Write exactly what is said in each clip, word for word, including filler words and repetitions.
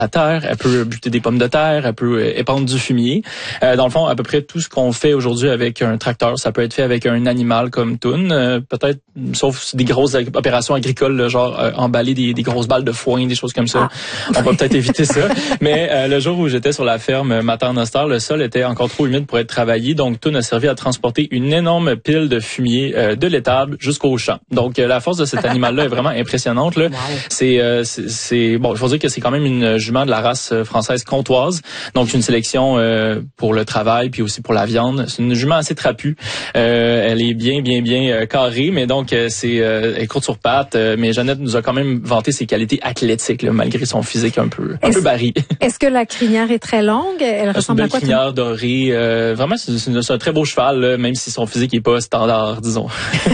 à terre, elle peut buter des pommes de terre, elle peut épandre du fumier. Euh, dans le fond, à peu près tout ce qu'on fait aujourd'hui avec un tracteur, ça peut être fait avec un animal comme Toon, euh, peut-être, sauf des grosses opérations agricoles, là, genre euh, emballer des, des grosses balles de foin, des choses comme ça. Ah. On va peut-être éviter ça. Mais euh, le jour où j'étais sur la ferme Mater Nostar, le sol était encore trop humide pour être travaillé, donc Toon a servi à transporter une énorme pile de fumier euh, de l'étable jusqu'au champ. Donc euh, la force de cet animal-là est vraiment impressionnante. Là. Wow. C'est, euh, c'est, c'est bon, il faut dire que c'est quand même une jument de la race française comtoise, donc une sélection euh, pour le travail puis aussi pour la viande. C'est une jument assez trapue. Euh, elle est bien, bien, bien euh, carrée, mais donc euh, c'est euh, elle est courte sur pattes. Euh, mais Jeannette nous a quand même vanté ses qualités athlétiques, là, malgré son physique un peu, un est-ce, peu barré. Est-ce que la crinière est très longue? Elle ressemble à quoi? C'est une belle crinière dorée. Euh, vraiment, c'est, c'est, c'est un très beau cheval, là, même si son physique est pas standard, disons.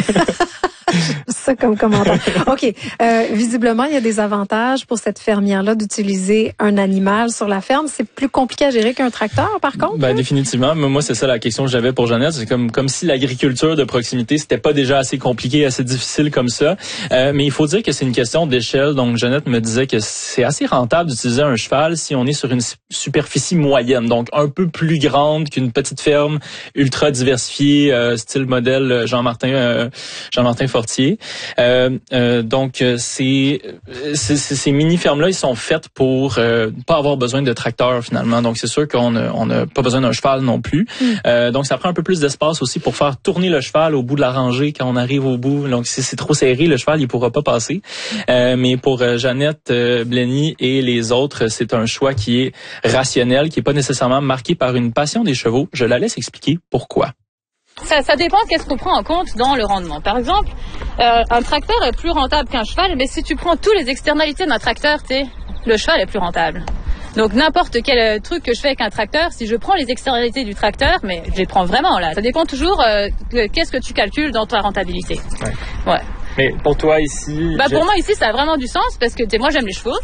Ça comme commentaire. OK. Euh, visiblement, il y a des avantages pour cette fermière-là d'utiliser un animal sur la ferme. C'est plus compliqué à gérer qu'un tracteur, par contre? Ben, définitivement. Moi, c'est ça la question que j'avais pour Jeannette. C'est comme, comme si l'agriculture de proximité, c'était pas déjà assez compliqué, assez difficile comme ça. Euh, mais il faut dire que c'est une question d'échelle. Donc, Jeannette me disait que c'est assez rentable d'utiliser un cheval si on est sur une superficie moyenne. Donc, un peu plus grande qu'une petite ferme ultra diversifiée, euh, style modèle Jean-Martin, euh, Jean-Martin Fortier. Euh, euh, donc, c'est, c'est, ces mini-fermes-là, ils sont faites pour euh, pas avoir besoin de tracteur, finalement. Donc, c'est sûr qu'on n'a on a pas besoin d'un cheval non plus. Mm. Euh, donc, ça prend un peu plus d'espace aussi pour faire tourner le cheval au bout de la rangée quand on arrive au bout. Donc, si c'est trop serré, le cheval, il pourra pas passer. Euh, mais pour euh, Jeannette euh, Blenny et les autres, c'est un choix qui est rationnel, qui est pas nécessairement marqué par une passion des chevaux. Je la laisse expliquer pourquoi. Ça, ça dépend de qu'est-ce qu'on prend en compte dans le rendement. Par exemple, euh, un tracteur est plus rentable qu'un cheval, mais si tu prends toutes les externalités d'un tracteur, tu sais, le cheval est plus rentable. Donc n'importe quel truc que je fais avec un tracteur, si je prends les externalités du tracteur, mais je les prends vraiment là. Ça dépend toujours euh, de qu'est-ce que tu calcules dans ta rentabilité. Ouais. ouais. Mais pour toi ici... Bah, pour moi ici, ça a vraiment du sens parce que tu sais, moi j'aime les chevaux.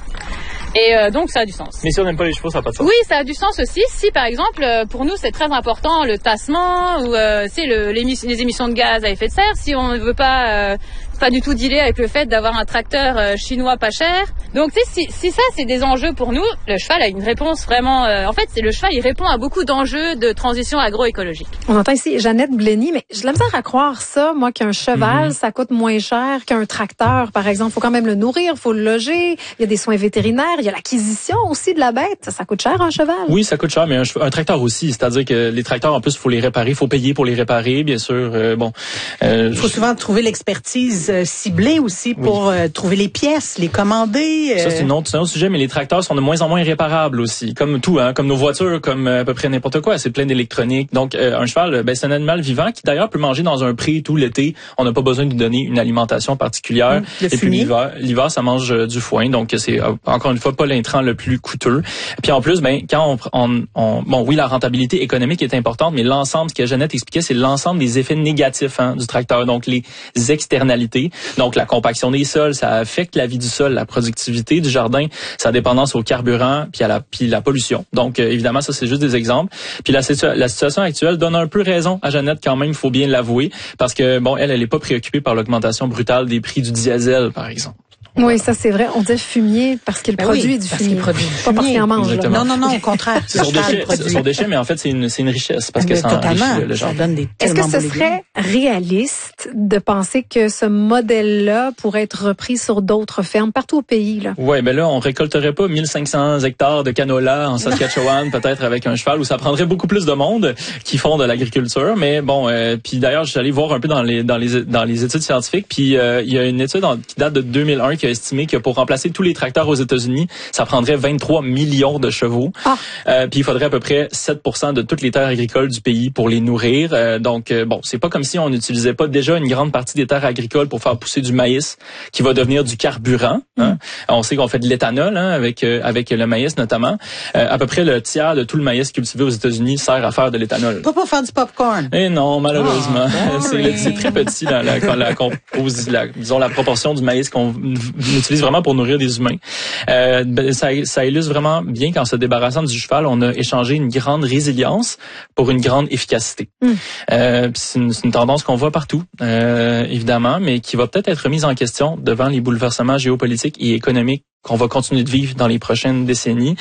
Et euh, donc ça a du sens. Mais si on n'aime pas les chevaux, ça n'a pas de sens. Oui, ça a du sens aussi. Si par exemple, pour nous c'est très important le tassement ou euh, c'est le, l'émission, les émissions de gaz à effet de serre. Si on ne veut pas euh, pas du tout dealer avec le fait d'avoir un tracteur euh, chinois pas cher. Donc tu sais, si, si ça c'est des enjeux pour nous, le cheval a une réponse vraiment. Euh, en fait, c'est le cheval, il répond à beaucoup d'enjeux de transition agroécologique. On entend ici Jeannette Blenny, mais j'ai de la misère à croire ça, moi, qu'un cheval, mm-hmm. ça coûte moins cher qu'un tracteur, par exemple. Faut quand même le nourrir, faut le loger. Il y a des soins vétérinaires. Il y a l'acquisition aussi de la bête. Ça coûte cher, un cheval? Oui, ça coûte cher, mais un, un tracteur aussi. C'est-à-dire que les tracteurs, en plus, il faut les réparer. Il faut payer pour les réparer, bien sûr. Euh, bon, euh, il faut je... souvent trouver l'expertise euh, ciblée aussi pour oui. euh, trouver les pièces, les commander. Euh... Ça, c'est, une autre, c'est un autre sujet, mais les tracteurs sont de moins en moins réparables aussi. Comme tout, hein, comme nos voitures, comme euh, à peu près n'importe quoi. C'est plein d'électronique. Donc, euh, un cheval, ben, c'est un animal vivant qui, d'ailleurs, peut manger dans un pré tout l'été. On n'a pas besoin de lui donner une alimentation particulière. Mmh, le Et puis l'hiver, l'hiver, ça mange euh, du foin. Donc, c'est euh, encore une fois pas l'intrant le plus coûteux. Puis en plus, ben quand on, on, on bon oui, la rentabilité économique est importante, mais l'ensemble, ce que Jeannette expliquait, c'est l'ensemble des effets négatifs hein, du tracteur, donc les externalités, donc la compaction des sols, ça affecte la vie du sol, la productivité du jardin, sa dépendance au carburant, puis à la puis la pollution. Donc euh, évidemment, ça c'est juste des exemples. Puis la, la situation actuelle donne un peu raison à Jeannette quand même, il faut bien l'avouer, parce que bon, elle, elle est pas préoccupée par l'augmentation brutale des prix du diesel, par exemple. Oui, ça c'est vrai. On dit fumier parce qu'il ben produit oui, du parce fumier. Qu'il produit du pas parce qu'il en mange. Là. Non, non, non, au contraire. C'est son déchet, c'est son déchet, mais en fait c'est une, c'est une richesse parce que mais ça totalement, enrichit le ça donne des Est-ce que ce serait réaliste de penser que ce modèle-là pourrait être repris sur d'autres fermes partout au pays là? Ouais, ben là on récolterait pas mille cinq cents hectares de canola en Saskatchewan peut-être avec un cheval où ça prendrait beaucoup plus de monde qui font de l'agriculture. Mais bon, euh, puis d'ailleurs je suis allé voir un peu dans les dans les dans les études scientifiques. Puis euh, il y a une étude en, qui date de deux mille un qui a estimé que pour remplacer tous les tracteurs aux États-Unis, ça prendrait vingt-trois millions de chevaux. Ah. Euh, puis il faudrait à peu près sept pour cent de toutes les terres agricoles du pays pour les nourrir. Euh, donc euh, bon, c'est pas comme si on n'utilisait pas déjà une grande partie des terres agricoles pour faire pousser du maïs qui va devenir du carburant. Hein. Mm. On sait qu'on fait de l'éthanol hein, avec euh, avec le maïs notamment. Euh, à peu près le tiers de tout le maïs cultivé aux États-Unis sert à faire de l'éthanol. Pas pour faire du popcorn. Eh non, malheureusement, oh, c'est, c'est très petit la, la, la, la, compose, la disons la proportion du maïs qu'on utilise vraiment pour nourrir des humains. Euh, ben, ça, ça illustre vraiment bien qu'en se débarrassant du cheval, on a échangé une grande résilience pour une grande efficacité. Mm. Euh, c'est, une, c'est une tendance qu'on voit partout, euh, évidemment, mais qui va peut-être être remise en question devant les bouleversements géopolitiques et économiques qu'on va continuer de vivre dans les prochaines décennies.